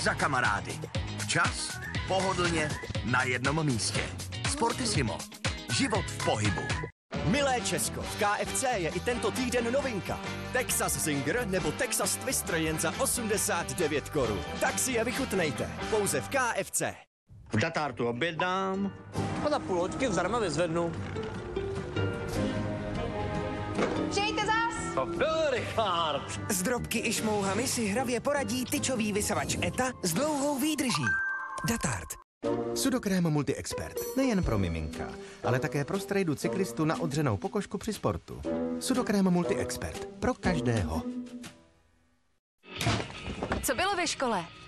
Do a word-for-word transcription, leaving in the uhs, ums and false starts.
za kamarády. Včas, pohodlně, na jednom místě. Sportissimo. Život v pohybu. Milé Česko, v K F C je i tento týden novinka. Texas Zinger nebo Texas Twister jen za osmdesát devět korun. Tak si je vychutnejte. Pouze v K F C. V Datartu objednám. A za půl hoďky zdarma vyzvednu. Přijďte zas! To byl Richard. S drobky i šmouhami si hravě poradí tyčový vysavač ETA s dlouhou výdrží. Datart. Sudokrém Multi-Expert. Nejen pro miminka, ale také pro strejdu cyklistu na odřenou pokožku při sportu. Sudokrém Multi-Expert. Pro každého. Co bylo ve škole?